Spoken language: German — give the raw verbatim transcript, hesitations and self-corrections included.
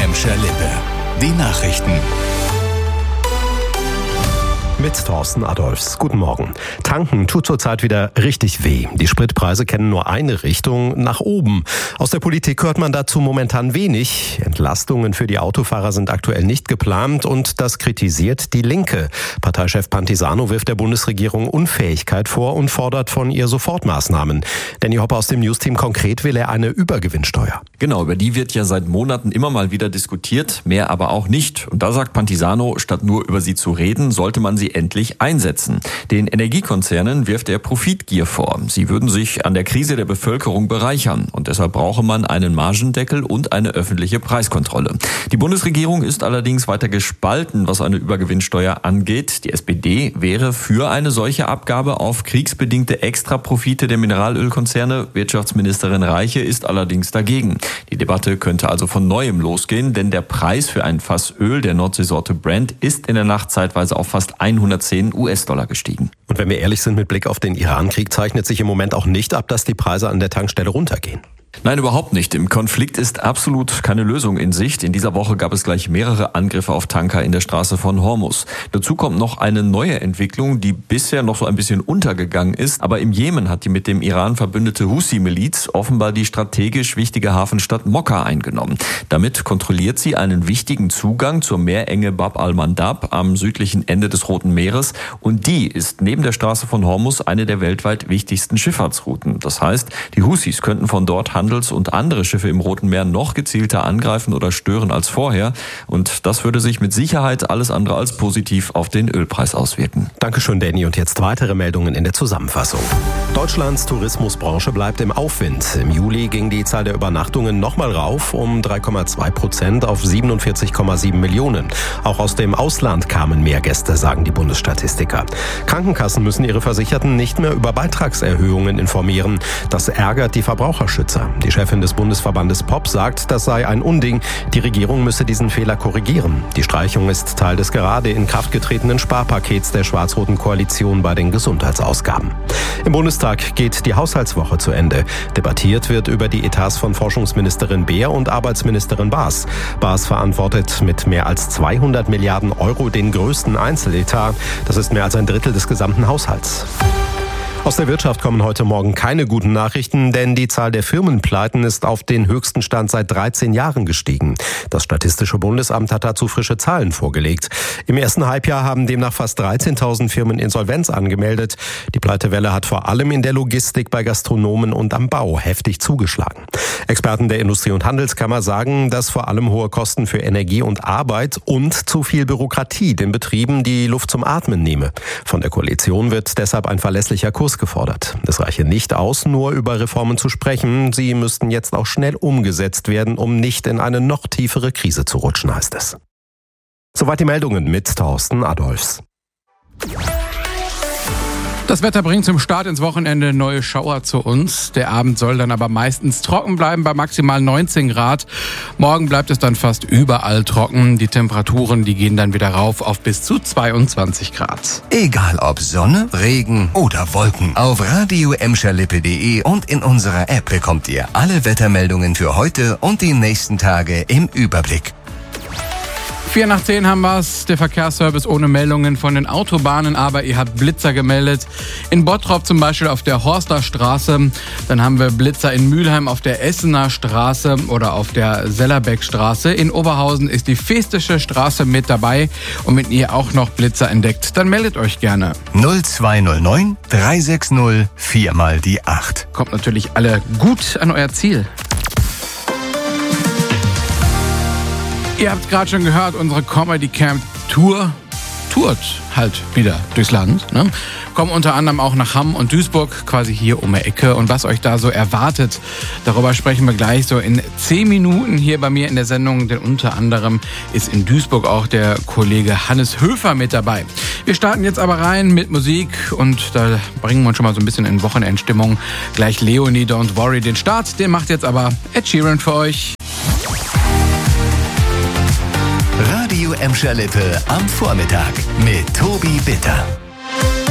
Emscher Lippe. Die Nachrichten. Mit Thorsten Adolfs. Guten Morgen. Tanken tut zurzeit wieder richtig weh. Die Spritpreise kennen nur eine Richtung, nach oben. Aus der Politik hört man dazu momentan wenig. Entlastungen für die Autofahrer sind aktuell nicht geplant und das kritisiert die Linke. Parteichef Pantisano wirft der Bundesregierung Unfähigkeit vor und fordert von ihr Sofortmaßnahmen. Danny Hopper aus dem Newsteam. Konkret will er eine Übergewinnsteuer. Genau, über die wird ja seit Monaten immer mal wieder diskutiert, mehr aber auch nicht. Und da sagt Pantisano, statt nur über sie zu reden, sollte man sie endlich einsetzen. Den Energiekonzernen wirft er Profitgier vor. Sie würden sich an der Krise der Bevölkerung bereichern. Und deshalb brauche man einen Margendeckel und eine öffentliche Preiskontrolle. Die Bundesregierung ist allerdings weiter gespalten, was eine Übergewinnsteuer angeht. Die S P D wäre für eine solche Abgabe auf kriegsbedingte Extraprofite der Mineralölkonzerne. Wirtschaftsministerin Reiche ist allerdings dagegen. Die Debatte könnte also von Neuem losgehen, denn der Preis für ein Fass Öl der Nordseesorte Brent ist in der Nacht zeitweise auf fast hundertzehn US-Dollar gestiegen. Und wenn wir ehrlich sind mit Blick auf den Iran-Krieg, zeichnet sich im Moment auch nicht ab, dass die Preise an der Tankstelle runtergehen. Nein, überhaupt nicht. Im Konflikt ist absolut keine Lösung in Sicht. In dieser Woche gab es gleich mehrere Angriffe auf Tanker in der Straße von Hormuz. Dazu kommt noch eine neue Entwicklung, die bisher noch so ein bisschen untergegangen ist. Aber im Jemen hat die mit dem Iran verbündete Husi-Miliz offenbar die strategisch wichtige Hafenstadt Mokka eingenommen. Damit kontrolliert sie einen wichtigen Zugang zur Meerenge Bab al-Mandab am südlichen Ende des Roten Meeres. Und die ist neben der Straße von Hormuz eine der weltweit wichtigsten Schifffahrtsrouten. Das heißt, die Husis könnten von dort Handels- und andere Schiffe im Roten Meer noch gezielter angreifen oder stören als vorher. Und das würde sich mit Sicherheit alles andere als positiv auf den Ölpreis auswirken. Dankeschön, Danny. Und jetzt weitere Meldungen in der Zusammenfassung. Deutschlands Tourismusbranche bleibt im Aufwind. Im Juli ging die Zahl der Übernachtungen nochmal rauf um drei Komma zwei Prozent auf siebenundvierzig Komma sieben Millionen. Auch aus dem Ausland kamen mehr Gäste, sagen die Bundesstatistiker. Krankenkassen müssen ihre Versicherten nicht mehr über Beitragserhöhungen informieren. Das ärgert die Verbraucherschützer. Die Chefin des Bundesverbandes P O P sagt, das sei ein Unding. Die Regierung müsse diesen Fehler korrigieren. Die Streichung ist Teil des gerade in Kraft getretenen Sparpakets der schwarz-roten Koalition bei den Gesundheitsausgaben. Im Bundestag geht die Haushaltswoche zu Ende. Debattiert wird über die Etats von Forschungsministerin Beer und Arbeitsministerin Baas. Baas verantwortet mit mehr als zweihundert Milliarden Euro den größten Einzeletat. Das ist mehr als ein Drittel des gesamten Haushalts. Aus der Wirtschaft kommen heute Morgen keine guten Nachrichten, denn die Zahl der Firmenpleiten ist auf den höchsten Stand seit dreizehn Jahren gestiegen. Das Statistische Bundesamt hat dazu frische Zahlen vorgelegt. Im ersten Halbjahr haben demnach fast dreizehntausend Firmen Insolvenz angemeldet. Die Pleitewelle hat vor allem in der Logistik, bei Gastronomen und am Bau heftig zugeschlagen. Experten der Industrie- und Handelskammer sagen, dass vor allem hohe Kosten für Energie und Arbeit und zu viel Bürokratie den Betrieben die Luft zum Atmen nehme. Von der Koalition wird deshalb ein verlässlicher Kurs gefordert. Es reiche nicht aus, nur über Reformen zu sprechen. Sie müssten jetzt auch schnell umgesetzt werden, um nicht in eine noch tiefere Krise zu rutschen, heißt es. Soweit die Meldungen mit Thorsten Adolfs. Das Wetter bringt zum Start ins Wochenende neue Schauer zu uns. Der Abend soll dann aber meistens trocken bleiben bei maximal neunzehn Grad. Morgen bleibt es dann fast überall trocken. Die Temperaturen, die gehen dann wieder rauf auf bis zu zweiundzwanzig Grad. Egal ob Sonne, Regen oder Wolken. Auf radio emscher lippe punkt de und in unserer App bekommt ihr alle Wettermeldungen für heute und die nächsten Tage im Überblick. Vier nach zehn haben wir's, der Verkehrsservice ohne Meldungen von den Autobahnen, aber ihr habt Blitzer gemeldet. In Bottrop zum Beispiel auf der Horster Straße, dann haben wir Blitzer in Mülheim auf der Essener Straße oder auf der Sellerbeckstraße. In Oberhausen ist die Festische Straße mit dabei und wenn ihr auch noch Blitzer entdeckt, dann meldet euch gerne. null zwei null neun drei sechs null vier mal die acht. Kommt natürlich alle gut an euer Ziel. Ihr habt gerade schon gehört, unsere Comedy Camp Tour tourt halt wieder durchs Land. Ne? Kommen unter anderem auch nach Hamm und Duisburg, quasi hier um die Ecke. Und was euch da so erwartet, darüber sprechen wir gleich so in zehn Minuten hier bei mir in der Sendung. Denn unter anderem ist in Duisburg auch der Kollege Hannes Höfer mit dabei. Wir starten jetzt aber rein mit Musik und da bringen wir uns schon mal so ein bisschen in Wochenendstimmung. Gleich Leonie, Don't Worry, den Start. Den macht jetzt aber Ed Sheeran für euch. Radio Emscher Lippe am Vormittag mit Tobi Bitter.